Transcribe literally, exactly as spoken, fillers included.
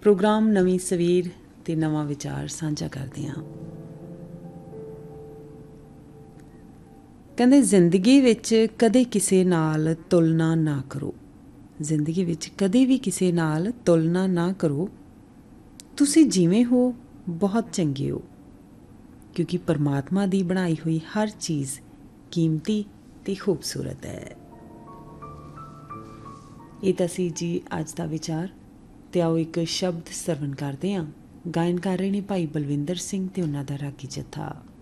Programme ਨਵੀਂ ਸਵੇਰ ਤੇ ਨਵਾਂ ਵਿਚਾਰ ਸਾਂਝਾ ਕਰਦੇ ਹਾਂ। ਕਹਿੰਦੇ ਜ਼ਿੰਦਗੀ ਵਿੱਚ ਕਦੇ ਕਿਸੇ ਨਾਲ ਤੁਲਨਾ ਨਾ ਕਰੋ। ਜ਼ਿੰਦਗੀ ਵਿੱਚ ਕਦੇ ਵੀ ਕਿਸੇ ਨਾਲ ਤੁਲਨਾ ਨਾ ਕਰੋ। ਤੁਸੀਂ ਜਿਵੇਂ ਹੋ ਬਹੁਤ ਚੰਗੇ ਹੋ, ਕਿਉਂਕਿ ਪਰਮਾਤਮਾ ਦੀ ਬਣਾਈ ਹੋਈ ਹਰ ਚੀਜ਼ ਕੀਮਤੀ ਤੇ ਖੂਬਸੂਰਤ ਹੈ। ਇਹ ਤਾਂ ਸੀ ਜੀ ਅੱਜ ਦਾ ਵਿਚਾਰ। ਤੇ ਆਓ ਇੱਕ ਸ਼ਬਦ ਸਰਵਣ ਕਰਦੇ ਹਾਂ। ਗਾਇਨ ਕਰ ਰਹੇ ਨੇ ਭਾਈ ਬਲਵਿੰਦਰ ਸਿੰਘ ਤੇ ਉਹਨਾਂ ਦਾ ਰਾਗੀ ਜੱਥਾ।